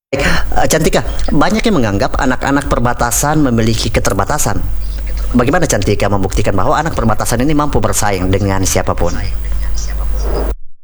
Cantika, banyak yang menganggap anak-anak perbatasan memiliki keterbatasan. Bagaimana Cantika membuktikan bahwa anak perbatasan ini mampu bersaing dengan siapapun?